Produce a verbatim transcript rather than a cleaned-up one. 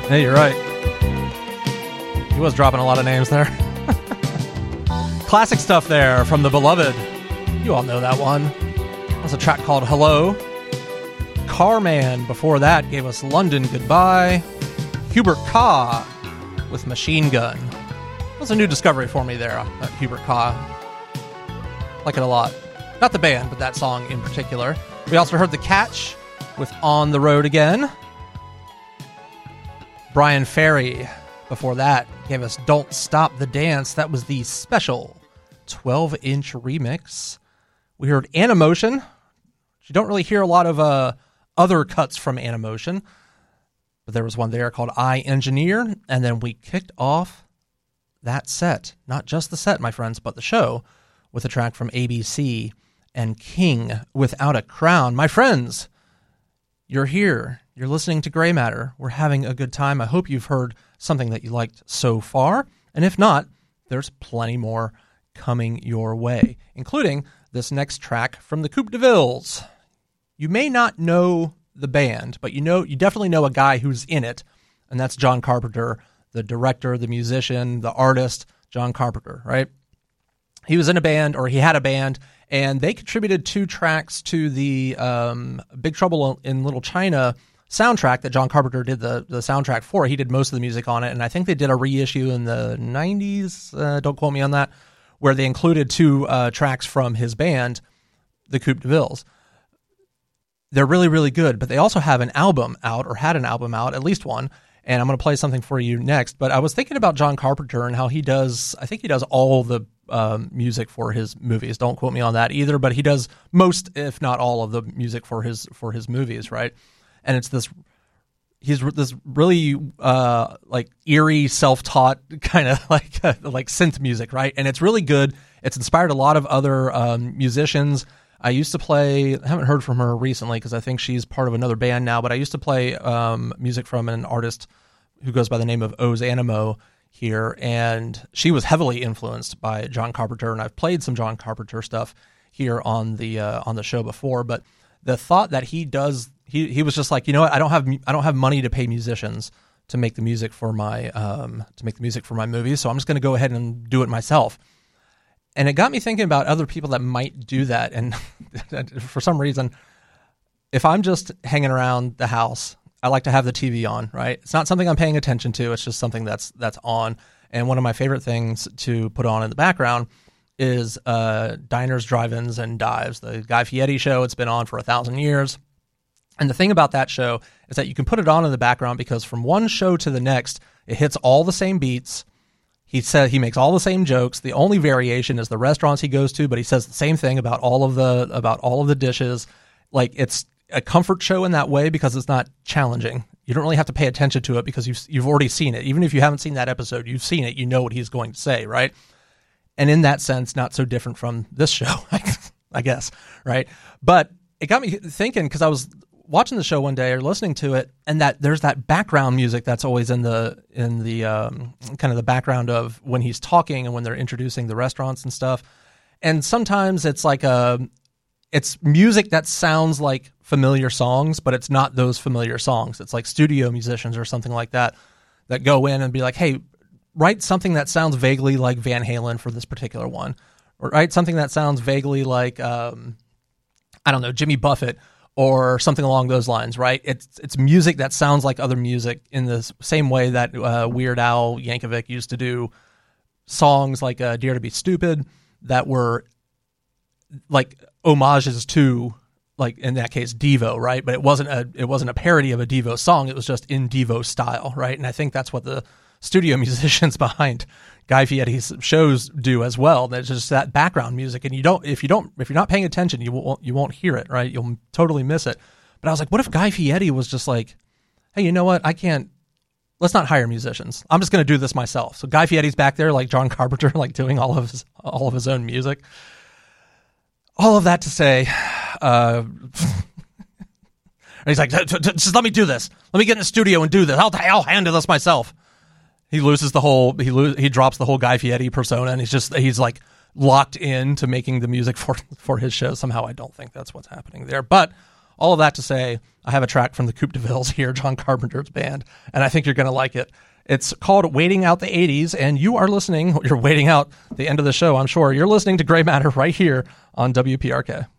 Hey, you're right. He was dropping a lot of names there. Classic stuff there from The Beloved. You all know that one. That's a track called Hello. Carman before that gave us London Goodbye. Hubert Kah with Machine Gun. That was a new discovery for me there, that Hubert Kah. Like it a lot. Not the band, but that song in particular. We also heard The Catch with On the Road Again. Brian Ferry before that gave us Don't Stop the Dance. That was the special twelve-inch remix. We heard Animotion. You don't really hear a lot of uh, other cuts from Animotion, but there was one there called I Engineer, and then we kicked off that set, not just the set, my friends, but the show, with a track from A B C and King, Without a Crown. My friends, you're here. You're listening to Gray Matter. We're having a good time. I hope you've heard something that you liked so far, and if not, there's plenty more coming your way, including this next track from the Coupe de Villes. You may not know the band, but you know you definitely know a guy who's in it, and that's John Carpenter, the director, the musician, the artist, John Carpenter, right? He was in a band, or he had a band, and they contributed two tracks to the um, Big Trouble in Little China soundtrack that John Carpenter did the, the soundtrack for. He did most of the music on it, and I think they did a reissue in the nineties, uh, don't quote me on that, where they included two uh, tracks from his band, the Coupe de Villes. They're really, really good, but they also have an album out, or had an album out, at least one, and I'm going to play something for you next. But I was thinking about John Carpenter and how he does, I think he does all the um, music for his movies. Don't quote me on that either, but he does most, if not all, of the music for his for his movies, right? And it's this, he's this really uh, like eerie, self-taught kind of like uh, like synth music, right? And it's really good. It's inspired a lot of other um, musicians. I used to play, I haven't heard from her recently because I think she's part of another band now, but I used to play um, music from an artist who goes by the name of Oz Animo here, and she was heavily influenced by John Carpenter, and I've played some John Carpenter stuff here on the uh, on the show before. But the thought that he does, he he was just like, you know what, I don't have I don't have money to pay musicians to make the music for my um, to make the music for my movies, so I'm just going to go ahead and do it myself. And it got me thinking about other people that might do that. And for some reason, if I'm just hanging around the house, I like to have the T V on, right? It's not something I'm paying attention to. It's just something that's that's on. And one of my favorite things to put on in the background is uh, Diners, Drive-Ins, and Dives, the Guy Fieri show. It's been on for a thousand years. And the thing about that show is that you can put it on in the background because from one show to the next, it hits all the same beats. He said he makes all the same jokes. The only variation is the restaurants he goes to, but he says the same thing about all of the about all of the dishes. Like, it's a comfort show in that way because it's not challenging. You don't really have to pay attention to it because you've you've already seen it. Even if you haven't seen that episode, you've seen it. You know what he's going to say, right? And in that sense, not so different from this show, I guess, right? But it got me thinking because I was watching the show one day or listening to it, and that there's that background music that's always in the in the um, kind of the background of when he's talking and when they're introducing the restaurants and stuff. And sometimes it's like a it's music that sounds like familiar songs, but it's not those familiar songs. It's like studio musicians or something like that that go in and be like, hey, write something that sounds vaguely like Van Halen for this particular one, or write something that sounds vaguely like um, I don't know, Jimmy Buffett, or something along those lines, right? It's it's music that sounds like other music in the same way that uh, Weird Al Yankovic used to do songs like uh, Dare to Be Stupid that were like homages to, like in that case, Devo, right? But it wasn't a it wasn't a parody of a Devo song. It was just in Devo style, right? And I think that's what the studio musicians behind Guy Fieri's shows do as well. There's just that background music, and you don't if you don't if you're not paying attention, you won't you won't hear it, right? You'll totally miss it. But I was like, what if Guy Fieri was just like, hey, you know what? I can't. Let's not hire musicians. I'm just going to do this myself. So Guy Fieri's back there, like John Carpenter, like doing all of his all of his own music. All of that to say, uh, and he's like, just let me do this. Let me get in the studio and do this. I'll I'll handle this myself. He loses the whole, he lo- he drops the whole Guy Fieri persona, and he's just, he's like locked in to making the music for, for his show. Somehow I don't think that's what's happening there. But all of that to say, I have a track from the Coupe de Villes here, John Carpenter's band, and I think you're going to like it. It's called Waiting Out the eighties, and you are listening, you're waiting out the end of the show, I'm sure. You're listening to Gray Matter right here on W P R K.